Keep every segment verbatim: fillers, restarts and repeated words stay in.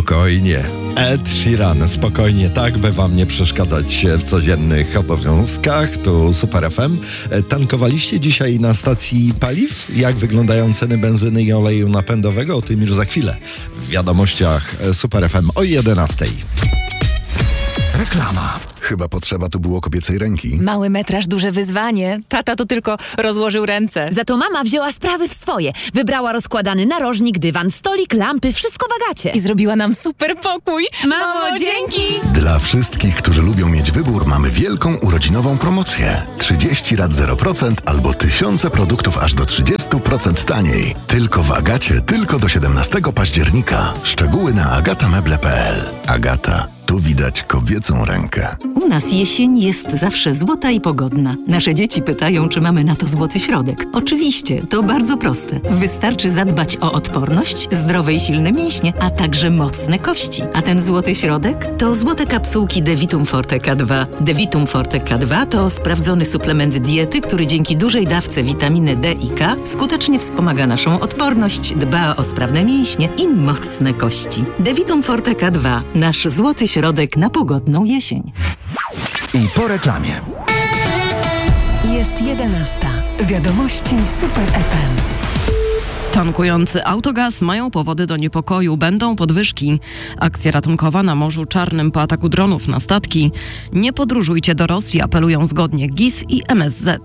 Spokojnie. Ed Sheeran, spokojnie, tak, by wam nie przeszkadzać w codziennych obowiązkach. Tu Super F M. Tankowaliście dzisiaj na stacji paliw? Jak wyglądają ceny benzyny i oleju napędowego? O tym już za chwilę w wiadomościach Super F M o jedenastej. Reklama. Chyba potrzeba tu było kobiecej ręki. Mały metraż, duże wyzwanie. Tata to tylko rozłożył ręce. Za to mama wzięła sprawy w swoje. Wybrała rozkładany narożnik, dywan, stolik, lampy, wszystko w Agacie. I zrobiła nam super pokój. Mamo, dzięki! Dla wszystkich, którzy lubią mieć wybór, mamy wielką urodzinową promocję. trzydzieści rat zero procent albo tysiące produktów aż do trzydzieści procent taniej. Tylko w Agacie, tylko do siedemnastego października. Szczegóły na agatameble kropka p l. Agata. Tu widać kobiecą rękę. U nas jesień jest zawsze złota i pogodna. Nasze dzieci pytają, czy mamy na to złoty środek. Oczywiście, to bardzo proste. Wystarczy zadbać o odporność, zdrowe i silne mięśnie, a także mocne kości. A ten złoty środek to złote kapsułki Devitum Forte K dwa. Devitum Forte K dwa to sprawdzony suplement diety, który dzięki dużej dawce witaminy D i K skutecznie wspomaga naszą odporność, dba o sprawne mięśnie i mocne kości. Devitum Forte K dwa. Nasz złoty środek na pogodną jesień. I po reklamie. Jest jedenasta. Wiadomości Super F M. Tankujący autogaz mają powody do niepokoju. Będą podwyżki. Akcja ratunkowa na Morzu Czarnym po ataku dronów na statki. Nie podróżujcie do Rosji, apelują zgodnie G I S i M S Z.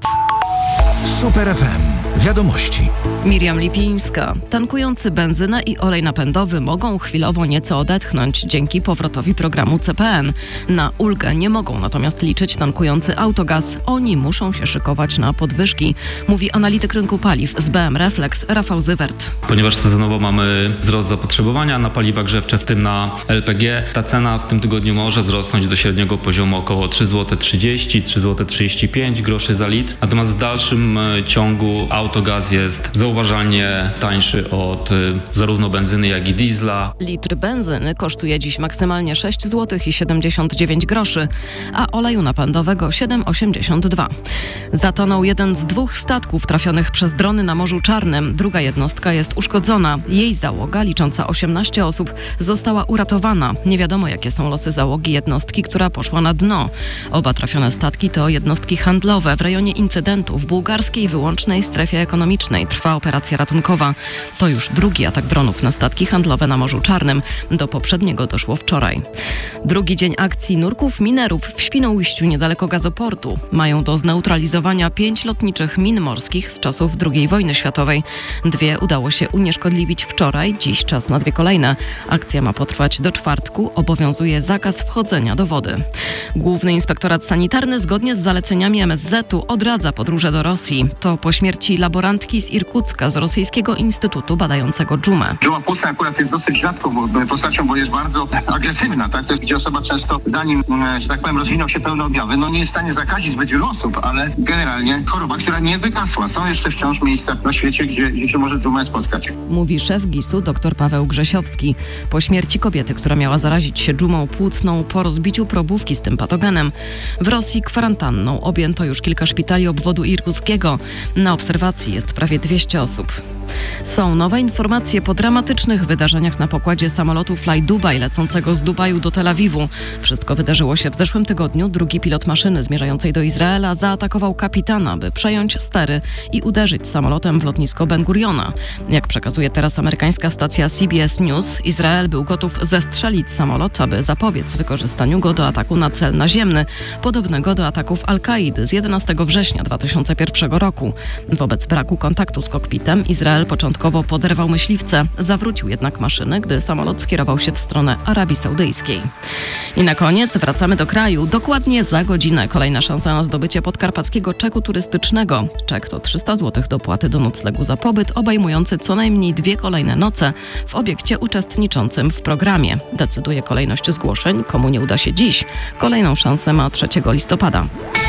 Super F M. Wiadomości. Miriam Lipińska. Tankujący benzynę i olej napędowy mogą chwilowo nieco odetchnąć dzięki powrotowi programu C P N. Na ulgę nie mogą natomiast liczyć tankujący autogaz. Oni muszą się szykować na podwyżki, mówi analityk rynku paliw z B M Reflex Rafał Zywert. Ponieważ sezonowo mamy wzrost zapotrzebowania na paliwa grzewcze, w tym na L P G, ta cena w tym tygodniu może wzrosnąć do średniego poziomu około trzy złote trzydzieści, trzy złote trzydzieści pięć groszy za litr. Natomiast w dalszym ciągu autogaz jest zauważalnie tańszy od y, zarówno benzyny, jak i diesla. Litr benzyny kosztuje dziś maksymalnie sześć złotych siedemdziesiąt dziewięć groszy, a oleju napędowego siedem osiemdziesiąt dwa. Zatonął jeden z dwóch statków trafionych przez drony na Morzu Czarnym. Druga jednostka jest uszkodzona. Jej załoga, licząca osiemnaście osób, została uratowana. Nie wiadomo, jakie są losy załogi jednostki, która poszła na dno. Oba trafione statki to jednostki handlowe. W rejonie incydentu w bułgarskiej wyłącznej strefie ekonomicznej trwa operacja ratunkowa. To już drugi atak dronów na statki handlowe na Morzu Czarnym. Do poprzedniego doszło wczoraj. Drugi dzień akcji nurków minerów w Świnoujściu niedaleko gazoportu. Mają do zneutralizowania pięć lotniczych min morskich z czasów drugiej wojny światowej. Dwie udało się unieszkodliwić wczoraj, dziś czas na dwie kolejne. Akcja ma potrwać do czwartku. Obowiązuje zakaz wchodzenia do wody. Główny Inspektorat Sanitarny zgodnie z zaleceniami M S Z u odradza podróże do Rosji. To po śmierci laborantki z Irkucka z Rosyjskiego Instytutu badającego dżumę. Dżuma płucna akurat jest dosyć rzadką postacią, bo jest bardzo agresywna, tak? To jest, gdzie osoba często, zanim, że tak powiem, rozwiną się pełne objawy, no nie jest w stanie zakazić zbyt wielu osób, ale generalnie choroba, która nie wygasła. Są jeszcze wciąż miejsca na świecie, gdzie, gdzie się może dżumę spotkać. Mówi szef G I S u dr Paweł Grzesiowski. Po śmierci kobiety, która miała zarazić się dżumą płucną po rozbiciu probówki z tym patogenem, w Rosji kwarantanną objęto już kilka szpitali obwodu irkuckiego. Na obserwacji jest prawie dwieście osób. Są nowe informacje po dramatycznych wydarzeniach na pokładzie samolotu Fly Dubai lecącego z Dubaju do Tel Awiwu. Wszystko wydarzyło się w zeszłym tygodniu. Drugi pilot maszyny zmierzającej do Izraela zaatakował kapitana, by przejąć stery i uderzyć samolotem w lotnisko Ben Guriona. Jak przekazuje teraz amerykańska stacja C B S News, Izrael był gotów zestrzelić samolot, aby zapobiec wykorzystaniu go do ataku na cel naziemny, podobnego do ataków Al-Kaidy z jedenastego września dwa tysiące pierwszego roku. Wobec braku kontaktu z kokpitem Izrael początkowo poderwał myśliwce, zawrócił jednak maszyny, gdy samolot skierował się w stronę Arabii Saudyjskiej. I na koniec wracamy do kraju. Dokładnie za godzinę kolejna szansa na zdobycie podkarpackiego czeku turystycznego. Czek to trzysta złotych dopłaty do noclegu za pobyt, obejmujący co najmniej dwie kolejne noce w obiekcie uczestniczącym w programie. Decyduje kolejność zgłoszeń. Komu nie uda się dziś, kolejną szansę ma trzeciego listopada.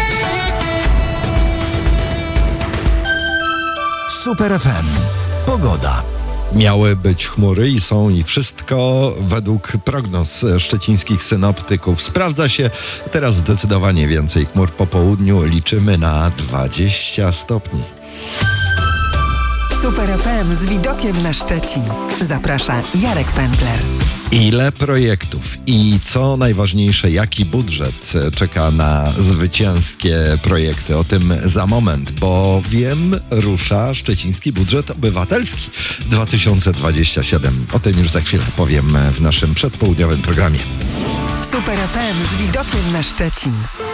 Super F M. Pogoda. Miały być chmury i są i wszystko według prognoz szczecińskich synoptyków sprawdza się. Teraz zdecydowanie więcej chmur po południu. Liczymy na dwadzieścia stopni. Super F M z widokiem na Szczecin. Zaprasza Jarek Fendler. Ile projektów i co najważniejsze, jaki budżet czeka na zwycięskie projekty? O tym za moment, bowiem rusza szczeciński budżet obywatelski dwa tysiące dwudziesty siódmy. O tym już za chwilę powiem w naszym przedpołudniowym programie. Super F M z widokiem na Szczecin.